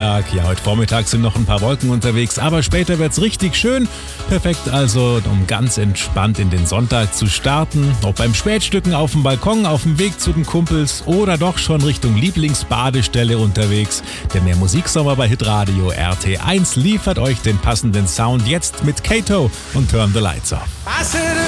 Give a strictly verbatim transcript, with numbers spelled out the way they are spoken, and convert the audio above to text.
Sonntag. Ja, heute Vormittag sind noch ein paar Wolken unterwegs, aber später wird's richtig schön. Perfekt also, um ganz entspannt in den Sonntag zu starten. Ob beim Spätstücken auf dem Balkon, auf dem Weg zu den Kumpels oder doch schon Richtung Lieblingsbadestelle unterwegs. Der Mehr Musiksommer bei Hitradio R T eins liefert euch den passenden Sound jetzt mit Kato und Turn the Lights Off. I said